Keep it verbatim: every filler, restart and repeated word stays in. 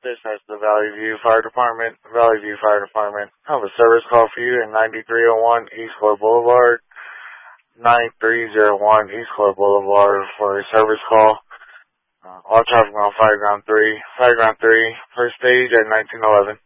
This is the Valley View Fire Department. Valley View Fire Department. I have a service call for you in ninety-three oh one East Court Boulevard. ninety-three oh one East Court Boulevard for a service call. Uh, all traffic on Fireground three. Fireground three, first stage at nineteen eleven.